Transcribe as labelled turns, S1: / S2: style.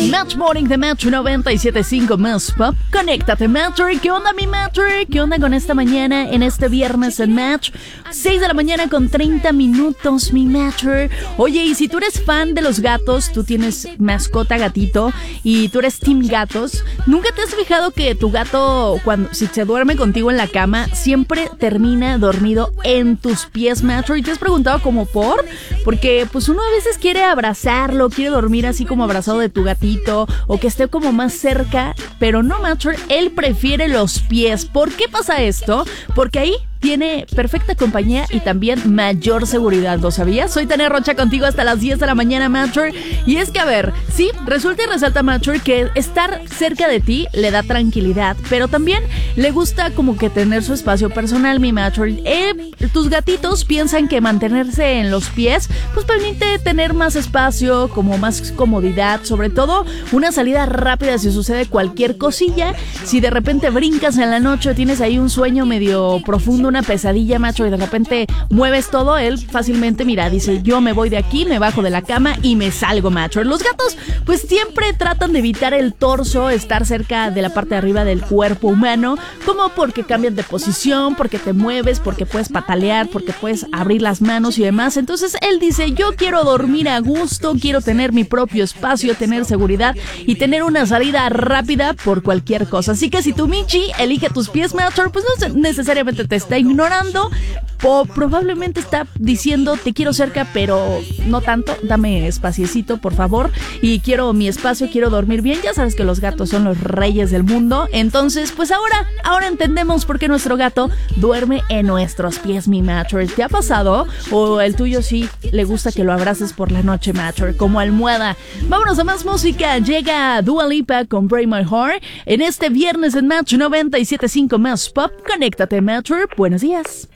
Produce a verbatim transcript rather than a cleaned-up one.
S1: Match Morning de Match noventa y siete punto cinco más Pop. Conéctate, Matcher. ¿Qué onda, mi Matcher? ¿Qué onda con esta mañana, en este viernes en Match? seis de la mañana con treinta minutos, mi Matcher. Oye, y si tú eres fan de los gatos, tú tienes mascota gatito y tú eres team gatos, ¿nunca te has fijado que tu gato, cuando si se duerme contigo en la cama, siempre termina dormido en tus pies, Matcher? ¿Y te has preguntado como por? Porque pues uno a veces quiere abrazarlo, quiere dormir así como abrazado de tu gatito, o que esté como más cerca, pero no, Matcher, él prefiere los pies. ¿Por qué pasa esto? Porque ahí tiene perfecta compañía y también mayor seguridad, ¿lo sabías? Soy Tania Rocha contigo hasta las diez de la mañana, Matcher. Y es que, a ver, sí, resulta y resalta, Matcher, que estar cerca de ti le da tranquilidad, pero también le gusta como que tener su espacio personal, mi Matcher. Eh, tus gatitos piensan que mantenerse en los pies, pues permite tener más espacio, como más comodidad, sobre todo una salida rápida si sucede cualquier cosilla. Si de repente brincas en la noche, tienes ahí un sueño medio profundo, una pesadilla, macho, y de repente mueves todo, él fácilmente, mira, dice, yo me voy de aquí, me bajo de la cama y me salgo, macho. Los gatos pues siempre tratan de evitar el torso, estar cerca de la parte de arriba del cuerpo humano, como porque cambian de posición, porque te mueves, porque puedes patalear, porque puedes abrir las manos y demás. Entonces él dice, yo quiero dormir a gusto, quiero tener mi propio espacio, tener seguridad y tener una salida rápida por cualquier cosa. Así que si tu Michi elige tus pies, macho, pues no necesariamente te está ignorando, o probablemente está diciendo, te quiero cerca, pero no tanto, dame espaciecito, por favor, y quiero mi espacio, quiero dormir bien. Ya sabes que los gatos son los reyes del mundo. Entonces, pues ahora, ahora entendemos por qué nuestro gato duerme en nuestros pies, mi Matcher. ¿Te ha pasado? ¿O el tuyo sí le gusta que lo abraces por la noche, Matcher, como almohada? Vámonos a más música. Llega Dua Lipa con Break My Heart en este viernes en Match noventa y siete punto cinco más Pop. Conéctate, Matcher. Buenos días.